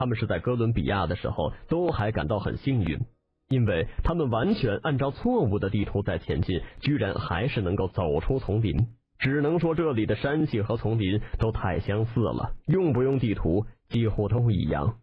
他们是在哥伦比亚的时候都还感到很幸运，因为他们完全按照错误的地图在前进，居然还是能够走出丛林。只能说这里的山系和丛林都太相似了，用不用地图几乎都一样。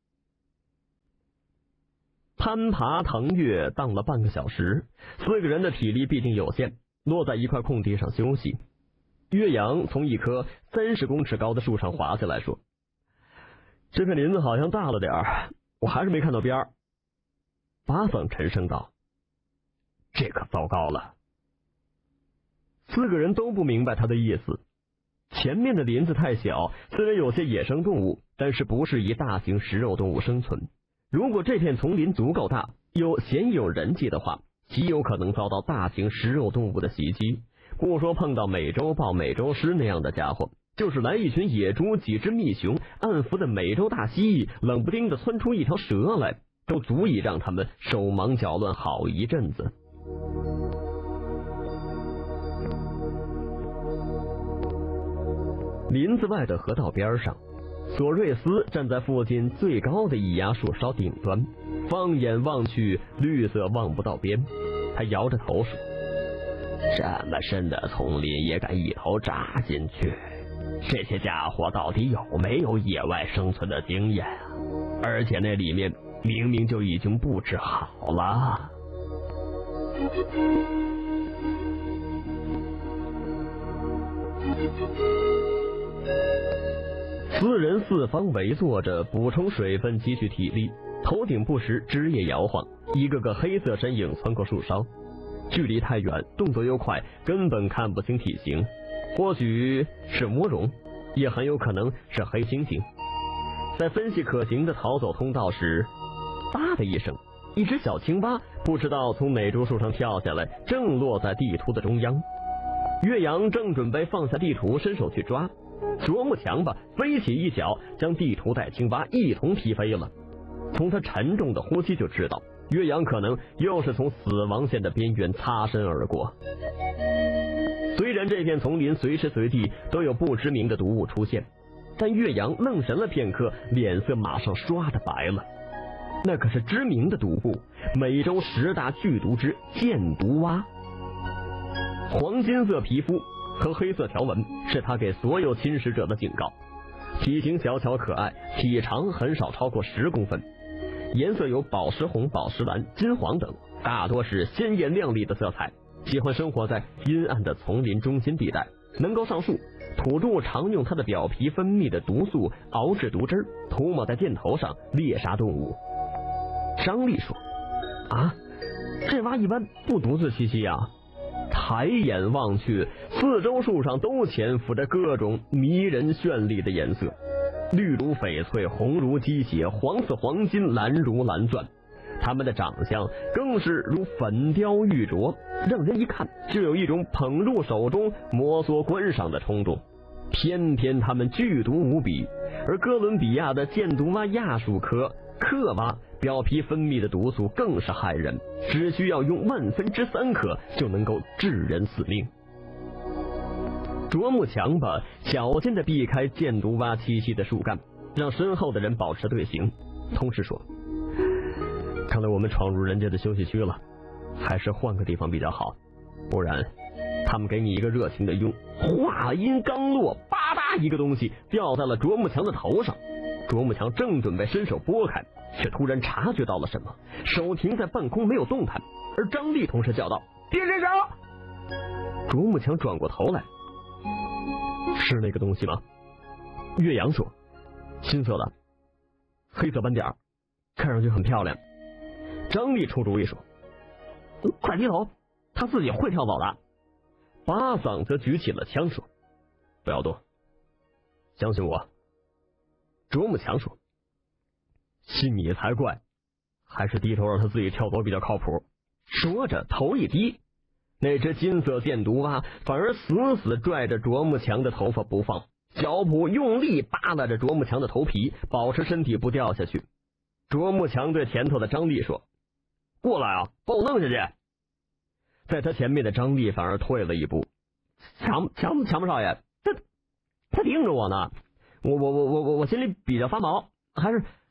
攀爬腾跃荡了半个小时，4个人的体力毕竟有限，落在一块空地上休息。岳阳从一棵30公尺高的树上滑下来说：“这片林子好像大了点儿，我还是没看到边儿。”巴桑沉声道：“这可糟糕了。”4个人都不明白他的意思。前面的林子太小，虽然有些野生动物，但是不适宜大型食肉动物生存。如果这片丛林足够大，又鲜有人迹的话，极有可能遭到大型食肉动物的袭击。不说碰到美洲豹、美洲狮那样的家伙，就是来一群野猪、几只蜜熊、暗伏的美洲大蜥蜴，冷不丁的窜出一条蛇来，都足以让他们手忙脚乱好一阵子。林子外的河道边上，索瑞斯站在附近最高的一芽树梢顶端，放眼望去，绿色望不到边。他摇着头说：“这么深的丛林也敢一头扎进去，这些家伙到底有没有野外生存的经验啊？而且那里面明明就已经布置好了。”4人四方围坐着，补充水分，积蓄体力。头顶不时枝叶摇晃，一个个黑色身影窜过树梢。距离太远，动作又快，根本看不清体型。或许是倭龙，也很有可能是黑猩猩。在分析可行的逃走通道时，叭的一声，一只小青蛙不知道从哪株树上跳下来，正落在地图的中央。岳阳正准备放下地图，伸手去抓，啄木强吧飞起一脚，将地图带青蛙一同踢飞了。从他沉重的呼吸就知道，岳阳可能又是从死亡线的边缘擦身而过。虽然这片丛林随时随地都有不知名的毒物出现，但岳阳愣神了片刻，脸色马上唰的白了。那可是知名的毒物，美洲10大剧毒之箭毒蛙。黄金色皮肤和黑色条纹是他给所有侵蚀者的警告。体型小巧可爱，体长很少超过10公分，颜色有宝石红、宝石蓝、金黄等，大多是鲜艳亮丽的色彩。喜欢生活在阴暗的丛林中心地带，能够上树。土著常用它的表皮分泌的毒素熬制毒汁，涂抹在箭头上猎杀动物。张力说：“啊，这蛙一般不独自栖息啊。”抬眼望去，四周树上都潜伏着各种迷人绚丽的颜色，绿如翡翠，红如鸡血，黄似黄金，蓝如蓝钻。他们的长相更是如粉雕玉琢，让人一看就有一种捧入手中摩挲观赏的冲动。偏偏他们剧毒无比，而哥伦比亚的箭毒蛙亚属科克蛙表皮分泌的毒素更是害人，只需要用3/1000克就能够致人死命。啄木强吧小心地避开箭毒蛙栖息的树干，让身后的人保持队形。同时说：“看来我们闯入人家的休息区了，还是换个地方比较好，不然他们给你一个热情的拥。”话音刚落，吧嗒一个东西掉在了啄木强的头上。啄木强正准备伸手拨开，却突然察觉到了什么，手停在半空没有动弹。而张力同时叫道：“别伸手！”啄木强转过头来：“是那个东西吗？”岳阳说：“金色的，黑色斑点，看上去很漂亮。”张力出主意说：“快低头，他自己会跳蚤的。”巴桑则举起了枪说：“不要动，相信我。”啄木强说：“信你才怪，还是低头让他自己跳走比较靠谱。”说着头一低，那只金色箭毒蛙反而死死拽着啄木强的头发不放，脚蹼用力扒拉着啄木强的头皮，保持身体不掉下去。啄木强对前头的张力说：“过来啊，把我弄下去！”在他前面的张力反而退了一步：“强不少爷，他盯着我呢，我心里比较发毛，还